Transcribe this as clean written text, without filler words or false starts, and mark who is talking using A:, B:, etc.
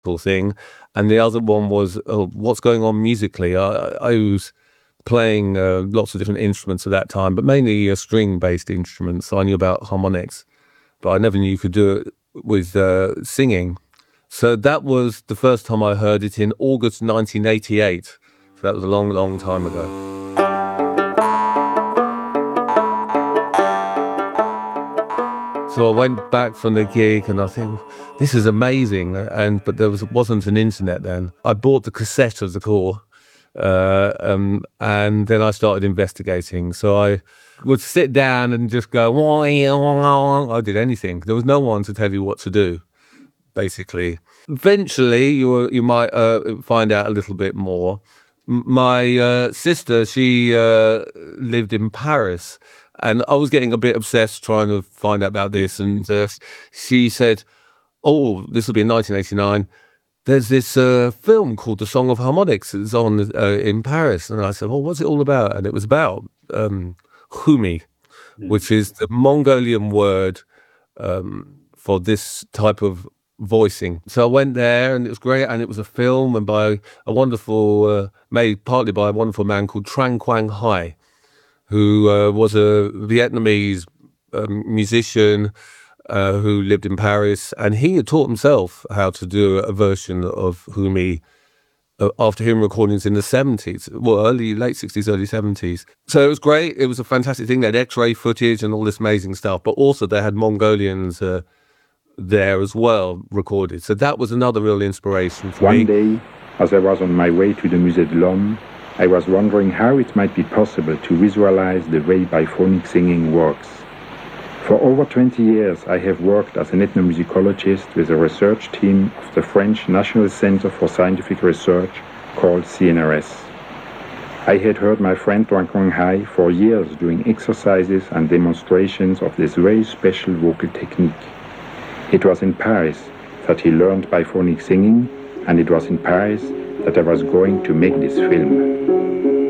A: thing, and the other one was what's going on musically. I was playing lots of different instruments at that time, but mainly string-based instruments. So I knew about harmonics, but I never knew you could do it with singing. So that was the first time I heard it in August 1988. So that was a long, long time ago. So I went back from the gig and I think, this is amazing. But there wasn't an internet then. I bought the cassette of the core, and then I started investigating. So I would sit down and just go, I did anything. There was no one to tell you what to do, basically. Eventually, you might find out a little bit more. My sister, she lived in Paris, and I was getting a bit obsessed trying to find out about this. And she said, oh, this will be in 1989. There's this film called The Song of Harmonics. It's on in Paris. And I said, well, what's it all about? And it was about Humi, which is the Mongolian word for this type of voicing. So I went there, and it was great, and it was a film, and by a wonderful made partly by a wonderful man called Tran Quang Hai, who was a Vietnamese musician who lived in Paris, and he had taught himself how to do a version of Humi after hearing recordings in the 70s, well, late 60s, early 70s. So it was great. It was a fantastic thing. They had X-ray footage and all this amazing stuff, but also they had Mongolians there as well recorded. So that was another real inspiration for me.
B: One day, as I was on my way to the Musée de l'Homme, I was wondering how it might be possible to visualize the way biphonic singing works. For over 20 years, I have worked as an ethnomusicologist with a research team of the French National Center for Scientific Research called CNRS. I had heard my friend Tran Quang Hai for years doing exercises and demonstrations of this very special vocal technique. It was in Paris that he learned biphonic singing, and it was in Paris that I was going to make this film.